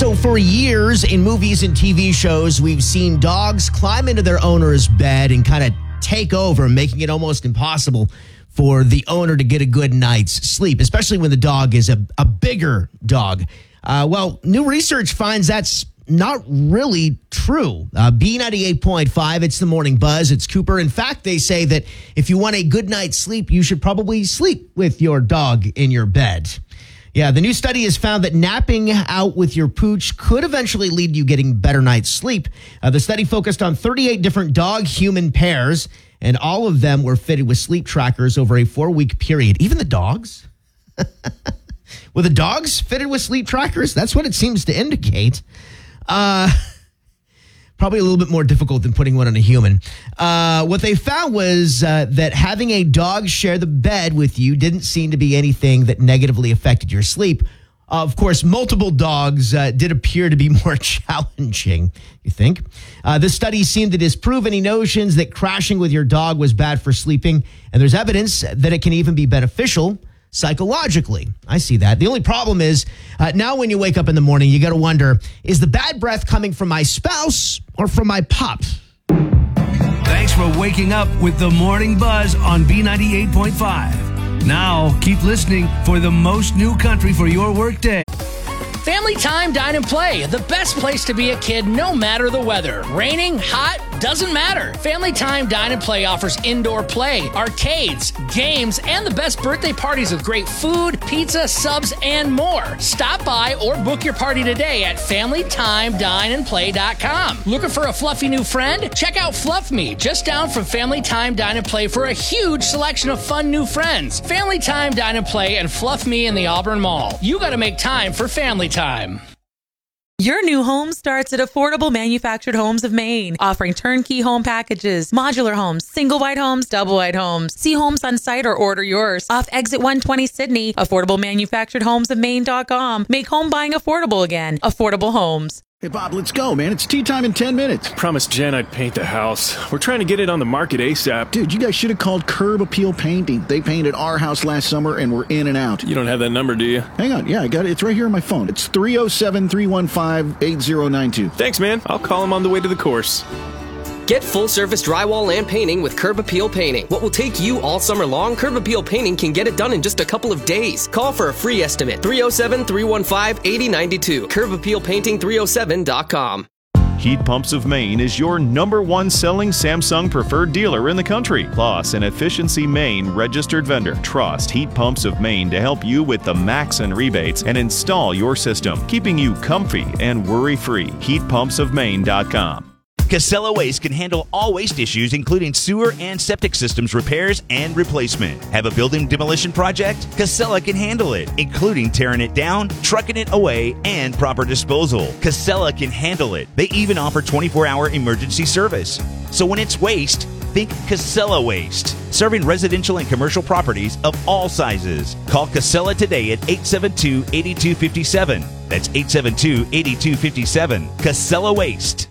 So for years in movies and TV shows, we've seen dogs climb into their owner's bed and kind of take over, making it almost impossible for the owner to get a good night's sleep, especially when the dog is a bigger dog. Well, new research finds that's not really true. B98.5, it's the Morning Buzz. It's Cooper. In fact, they say that if you want a good night's sleep, you should probably sleep with your dog in your bed. Yeah, the new study has found that napping out with your pooch could eventually lead to you getting better night's sleep. The study focused on 38 different dog-human pairs, and all of them were fitted with sleep trackers over a 4-week period. Even the dogs? Were the dogs fitted with sleep trackers? That's what it seems to indicate. Probably a little bit more difficult than putting one on a human. What they found was that having a dog share the bed with you didn't seem to be anything that negatively affected your sleep. Of course, multiple dogs did appear to be more challenging, you think? This study seemed to disprove any notions that crashing with your dog was bad for sleeping, and there's evidence that it can even be beneficial psychologically. I see that. The only problem is now when you wake up in the morning, you got to wonder, is the bad breath coming from my spouse or from my pup? Thanks for waking up with the Morning Buzz on B98.5. Now, keep listening for the most new country for your workday. Family Time Dine and Play, the best place to be a kid no matter the weather. Raining, hot, doesn't matter. Family Time Dine and Play offers indoor play, arcades, games, and the best birthday parties with great food, pizza, subs, and more. Stop by or book your party today at FamilyTimeDineandPlay.com. Looking for a fluffy new friend? Check out Fluff Me, just down from Family Time Dine and Play for a huge selection of fun new friends. Family Time Dine and Play and Fluff Me in the Auburn Mall. You got to make time for family time. Your new home starts at Affordable Manufactured Homes of Maine, offering turnkey home packages, modular homes, single wide homes, double wide homes. See homes on site or order yours. Off Exit 120 Sydney, AffordableManufacturedHomesofMaine.com. Make home buying affordable again. Affordable Homes. Hey, Bob, let's go, man. It's tea time in 10 minutes. Promised Jen I'd paint the house. We're trying to get it on the market ASAP. Dude, you guys should have called Curb Appeal Painting. They painted our house last summer, and we're in and out. You don't have that number, do you? Hang on. Yeah, I got it. It's right here on my phone. It's 307-315-8092. Thanks, man. I'll call him on the way to the course. Get full-service drywall and painting with Curb Appeal Painting. What will take you all summer long, Curb Appeal Painting can get it done in just a couple of days. Call for a free estimate. 307-315-8092. CurbAppealPainting307.com. Heat Pumps of Maine is your #1 selling Samsung preferred dealer in the country, plus an Efficiency Maine registered vendor. Trust Heat Pumps of Maine to help you with the max and rebates and install your system, keeping you comfy and worry-free. HeatPumpsOfMaine.com. Casella Waste can handle all waste issues, including sewer and septic systems repairs and replacement. Have a building demolition project? Casella can handle it, including tearing it down, trucking it away, and proper disposal. Casella can handle it. They even offer 24-hour emergency service. So when it's waste, think Casella Waste. Serving residential and commercial properties of all sizes. Call Casella today at 872-8257. That's 872-8257. Casella Waste.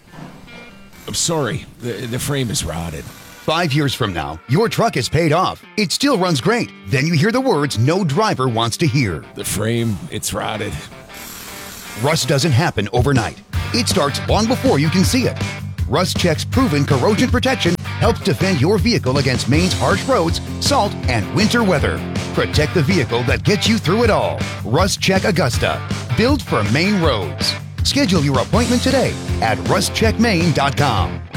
I'm sorry, the frame is rotted. 5 years from now, your truck is paid off. It still runs great. Then you hear the words no driver wants to hear. The frame, it's rotted. Rust doesn't happen overnight. It starts long before you can see it. Rust Check's proven corrosion protection helps defend your vehicle against Maine's harsh roads, salt, and winter weather. Protect the vehicle that gets you through it all. Rust Check Augusta. Built for Maine roads. Schedule your appointment today at rustcheckmaine.com.